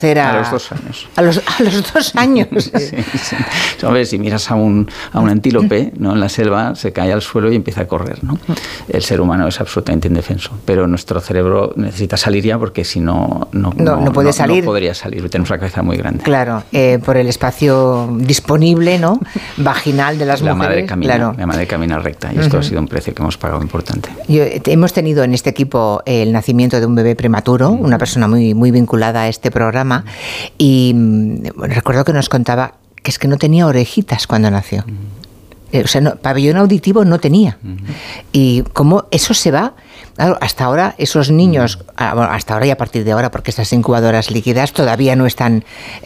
A los 2 años. A los 2 años. Sí. ¿Sabes? Si miras a un antílope, ¿no?, en la selva, se cae al suelo y empieza a correr, ¿no? El ser humano es absolutamente indefenso, pero nuestro cerebro necesita salir ya, porque si no puede salir. No podría salir. Tenemos la cabeza muy grande. Claro, por el espacio disponible, ¿no?, vaginal de las mujeres. La madre camina recta, y esto ha sido un precio que hemos pagado importante. Hemos tenido en este equipo el nacimiento de un bebé prematuro, una persona muy, muy vinculada a este programa. Y recuerdo que nos contaba que es que no tenía orejitas cuando nació. O sea, pabellón auditivo no tenía. Y cómo eso se va. Claro, hasta ahora esos niños, hasta ahora y a partir de ahora, porque estas incubadoras líquidas todavía no están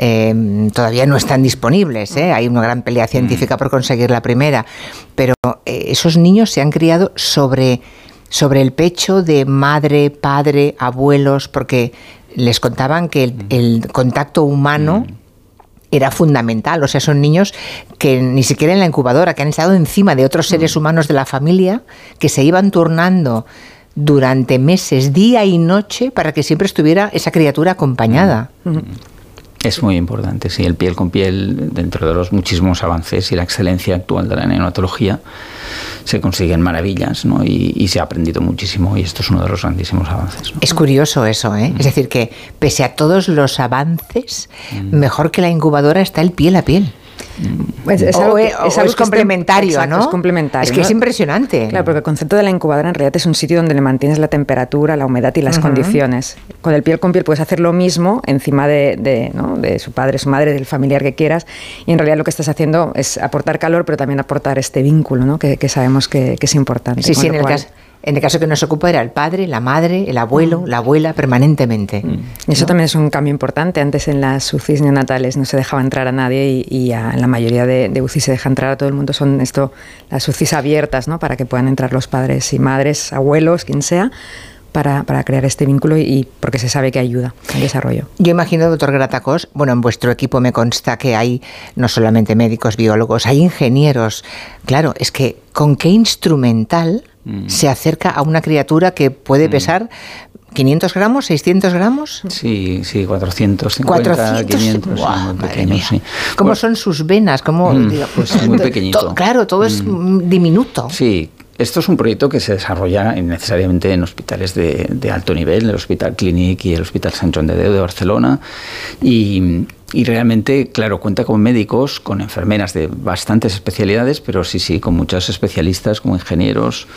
disponibles, ¿eh? Hay una gran pelea científica por conseguir la primera. Pero esos niños se han criado sobre el pecho de madre, padre, abuelos, porque les contaban que el contacto humano era fundamental. O sea, son niños que ni siquiera en la incubadora, que han estado encima de otros seres humanos de la familia, que se iban turnando durante meses, día y noche, para que siempre estuviera esa criatura acompañada. Es muy importante, sí, el piel con piel, dentro de los muchísimos avances y la excelencia actual de la neonatología, se consiguen maravillas, ¿no? Y se ha aprendido muchísimo, y esto es uno de los grandísimos avances, ¿no? Es curioso eso, ¿eh? Es decir, que pese a todos los avances, mejor que la incubadora está el piel a piel. Pues es algo es complementario, ¿no? Es complementario. Es que es impresionante. Claro, porque el concepto de la incubadora en realidad es un sitio donde le mantienes la temperatura, la humedad y las condiciones. Con el piel puedes hacer lo mismo encima de su padre, su madre, del familiar que quieras, y en realidad lo que estás haciendo es aportar calor, pero también aportar este vínculo, ¿no?, que sabemos que es importante. Sí, en el caso que nos ocupa era el padre, la madre, el abuelo, la abuela, permanentemente. Y eso también es un cambio importante. Antes en las UCIs neonatales no se dejaba entrar a nadie, y en la mayoría de UCIs se deja entrar a todo el mundo. Son las UCIs abiertas, ¿no?, para que puedan entrar los padres y madres, abuelos, quien sea, para crear este vínculo, y porque se sabe que ayuda al desarrollo. Yo imagino, doctor Gratacós, en vuestro equipo me consta que hay no solamente médicos, biólogos, hay ingenieros. Claro, es que ¿con qué instrumental se acerca a una criatura que puede pesar 500 gramos, 600 gramos? Sí, 450, 500, ¡Guau, muy pequeños, sí. ¿Cómo son sus venas? Pues muy pequeñito. Todo es diminuto. Sí. Esto es un proyecto que se desarrolla necesariamente en hospitales de alto nivel, el Hospital Clínic y el Hospital Sant Joan de Déu de Barcelona, y realmente, claro, cuenta con médicos, con enfermeras de bastantes especialidades, pero sí, con muchos especialistas como ingenieros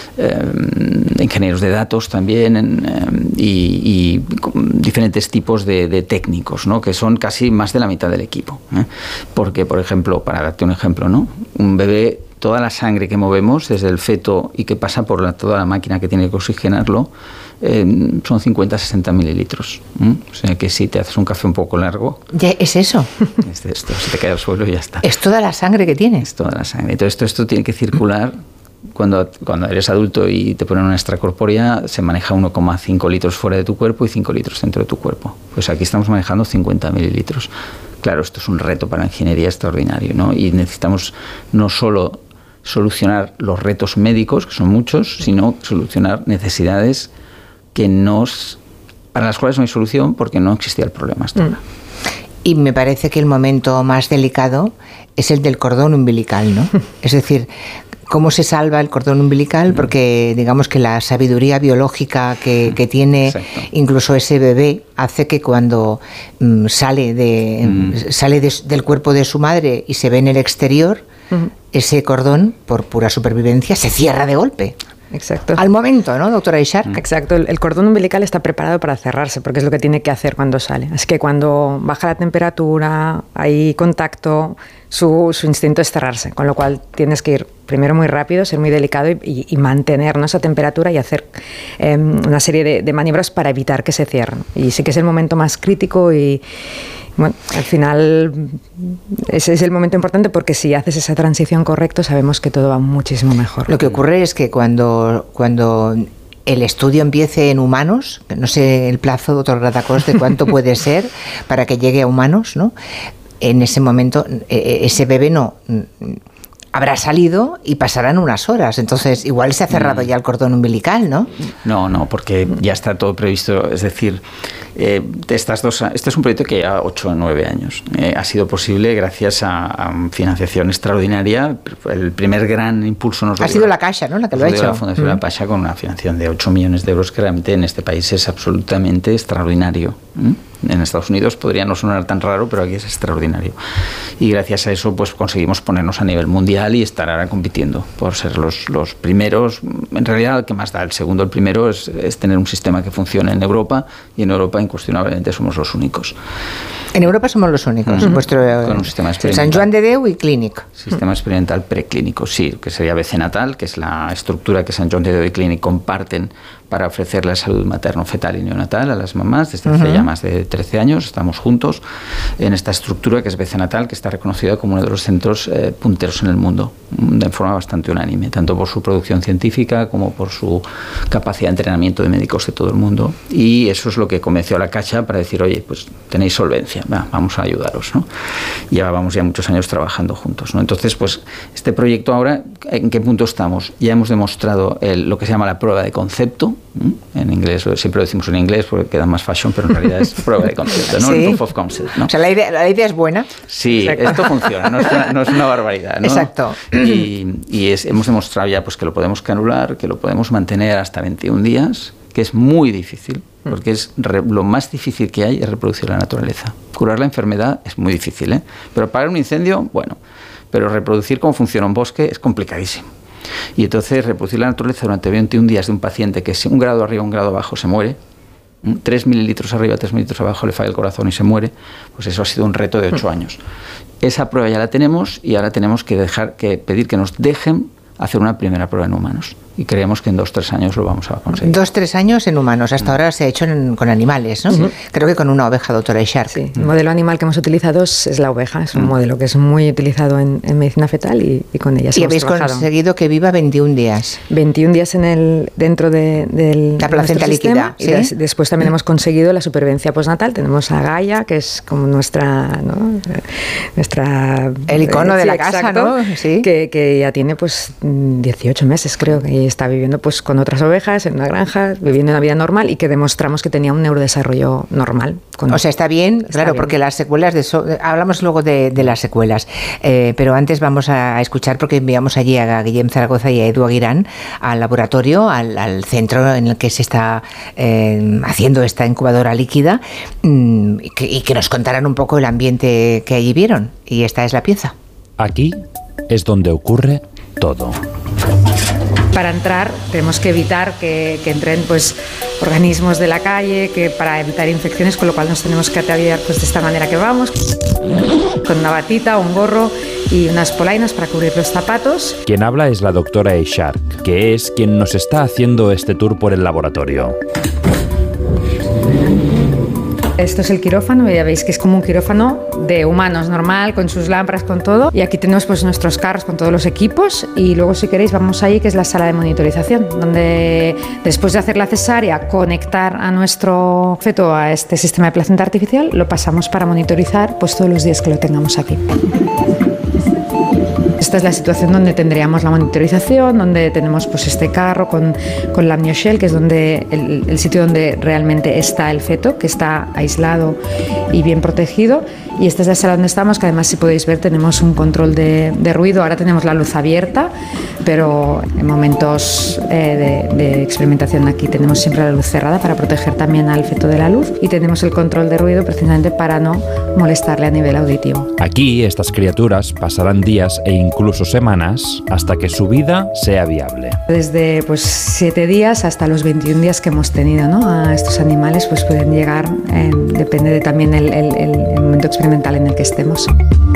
de datos también, y diferentes tipos de técnicos, ¿no?, que son casi más de la mitad del equipo, ¿eh? Porque, por ejemplo, para darte un ejemplo, ¿no?, un bebé, toda la sangre que movemos desde el feto y que pasa por toda la máquina que tiene que oxigenarlo, son 50-60 mililitros. O sea que si te haces un café un poco largo... Ya es eso. Es esto, se te cae al suelo y ya está. Es toda la sangre que tienes. Es toda la sangre. Entonces esto tiene que circular. Cuando eres adulto y te ponen una extracorpórea, se maneja 1,5 litros fuera de tu cuerpo y 5 litros dentro de tu cuerpo. Pues aquí estamos manejando 50 mililitros. Claro, esto es un reto para la ingeniería extraordinario, ¿no? Y necesitamos no solo solucionar los retos médicos, que son muchos, sino solucionar necesidades para las cuales no hay solución porque no existía el problema hasta ahora. Y me parece que el momento más delicado es el del cordón umbilical, ¿no? Es decir, ¿cómo se salva el cordón umbilical? Porque digamos que la sabiduría biológica que tiene incluso ese bebé hace que cuando sale del cuerpo de su madre y se ve en el exterior, ese cordón, por pura supervivencia, se cierra de golpe. Exacto. Al momento, ¿no, doctora Ishar? Exacto. El cordón umbilical está preparado para cerrarse, porque es lo que tiene que hacer cuando sale. Así que cuando baja la temperatura, hay contacto, su instinto es cerrarse, con lo cual tienes que ir primero muy rápido, ser muy delicado y mantener, ¿no?, esa temperatura, y hacer una serie de maniobras para evitar que se cierren. Y sí que es el momento más crítico, y bueno, al final ese es el momento importante, porque si haces esa transición correcta sabemos que todo va muchísimo mejor. Lo que ocurre es que cuando el estudio empiece en humanos, no sé el plazo, doctor Gratacós, de cuánto puede ser para que llegue a humanos, ¿no? En ese momento ese bebé habrá salido y pasarán unas horas. Entonces, igual se ha cerrado ya el cordón umbilical, ¿no? No, porque ya está todo previsto. Es decir, este es un proyecto que lleva 8 o 9 años. Ha sido posible gracias a financiación extraordinaria. El primer gran impulso nos lo dio. Ha sido la Caixa, ¿no?, la que lo ha hecho. La Fundación La Caixa, con una financiación de 8 millones de euros, que realmente en este país es absolutamente extraordinario. En Estados Unidos podría no sonar tan raro, pero aquí es extraordinario. Y gracias a eso pues conseguimos ponernos a nivel mundial y estar ahora compitiendo por ser los primeros. En realidad, el que más da, el segundo, el primero, es tener un sistema que funcione en Europa, y en Europa incuestionablemente somos los únicos. En Europa somos los únicos. Con un sistema experimental. Sant Joan de Déu y Clínic. Sistema experimental preclínico, sí, que sería BC Natal, que es la estructura que Sant Joan de Déu y Clínic comparten para ofrecer la salud materno-fetal y neonatal a las mamás. Desde hace ya más de 13 años estamos juntos en esta estructura que es BC Natal, que está reconocida como uno de los centros punteros en el mundo, de forma bastante unánime, tanto por su producción científica como por su capacidad de entrenamiento de médicos de todo el mundo. Y eso es lo que convenció a la Caixa para decir, oye, pues tenéis solvencia, vamos a ayudaros, ¿no? Llevábamos ya muchos años trabajando juntos, ¿no? Entonces, pues este proyecto ahora, ¿en qué punto estamos? Ya hemos demostrado lo que se llama la prueba de concepto. En inglés, siempre lo decimos en inglés porque queda más fashion, pero en realidad es prueba de concepto, ¿no? Sí. Proof of concept, ¿no? O sea, la idea es buena. Sí, esto funciona, no es una barbaridad, ¿no? Exacto. Hemos demostrado ya pues que lo podemos canular, que lo podemos mantener hasta 21 días, que es muy difícil, porque es lo más difícil que hay es reproducir la naturaleza. Curar la enfermedad es muy difícil, ¿eh? Pero apagar un incendio, bueno, pero reproducir cómo funciona un bosque es complicadísimo. Y entonces reproducir la naturaleza durante 21 días de un paciente que si 1 grado arriba, 1 grado abajo se muere, 3 mililitros arriba, 3 mililitros abajo le falla el corazón y se muere, pues eso ha sido un reto de 8 años. Esa prueba ya la tenemos y ahora tenemos que pedir que nos dejen hacer una primera prueba en humanos. Y creemos que en 2-3 años lo vamos a conseguir. 2-3 años en humanos. Hasta ahora se ha hecho con animales, ¿no? Sí. Creo que con una oveja, doctora Eixarch. Sí, el modelo animal que hemos utilizado es la oveja. Es un modelo que es muy utilizado en medicina fetal y con ella. Y habéis conseguido que viva 21 días. 21 días dentro de la placenta líquida. ¿Sí? Y después también hemos conseguido la supervivencia postnatal. Tenemos a Gaia, que es como nuestra el icono de la casa, ¿no? Sí. Que ya tiene pues 18 meses, creo, que está viviendo pues con otras ovejas en una granja, viviendo una vida normal, y que demostramos que tenía un neurodesarrollo normal. O sea, está bien, claro, bien. Porque las secuelas hablamos luego de las secuelas, pero antes vamos a escuchar, porque enviamos allí a Guillem Zaragoza y a Edu Aguirán al laboratorio, al centro en el que se está haciendo esta incubadora líquida, y que nos contaran un poco el ambiente que allí vieron. Y esta es la pieza. Aquí es donde ocurre todo. Para entrar tenemos que evitar que entren pues organismos de la calle, que para evitar infecciones, con lo cual nos tenemos que ataviar pues de esta manera que vamos, con una batita, un gorro y unas polainas para cubrir los zapatos. Quien habla es la doctora Eixarch, que es quien nos está haciendo este tour por el laboratorio. Esto es el quirófano, ya veis que es como un quirófano de humanos normal, con sus lámparas, con todo. Y aquí tenemos pues nuestros carros con todos los equipos, y luego si queréis vamos ahí, que es la sala de monitorización, donde después de hacer la cesárea, conectar a nuestro feto a este sistema de placenta artificial, lo pasamos para monitorizar pues todos los días que lo tengamos aquí. Esta es la situación donde tendríamos la monitorización, donde tenemos pues este carro con la amnioshell, que es donde el sitio donde realmente está el feto, que está aislado y bien protegido. Y esta es la sala donde estamos, que además, si podéis ver, tenemos un control de ruido. Ahora tenemos la luz abierta, pero en momentos de experimentación aquí tenemos siempre la luz cerrada para proteger también al feto de la luz, y tenemos el control de ruido precisamente para no molestarle a nivel auditivo. Aquí estas criaturas pasarán días e incluso semanas hasta que su vida sea viable. Desde pues 7 días hasta los 21 días que hemos tenido, ¿no? A estos animales pues pueden llegar, depende de también el momento experimental en el que estemos.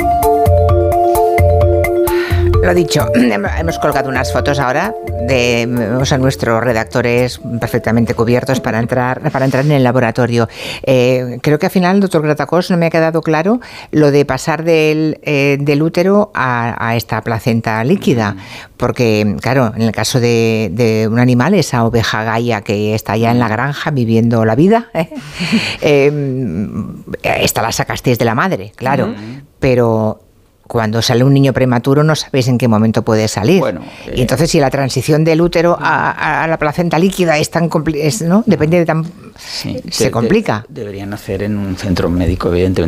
Lo dicho, hemos colgado unas fotos ahora vemos a nuestros redactores perfectamente cubiertos para entrar en el laboratorio. Creo que al final, doctor Gratacós, no me ha quedado claro lo de pasar del útero a esta placenta líquida, porque claro, en el caso de un animal, esa oveja Gaia que está ya en la granja viviendo la vida, esta la sacasteis de la madre, claro, pero cuando sale un niño prematuro no sabéis en qué momento puede salir. Bueno, y entonces si la transición del útero a la placenta líquida es tan complicada, ¿no? Depende de tan... Sí, se complica. Deberían nacer en un centro médico, evidentemente.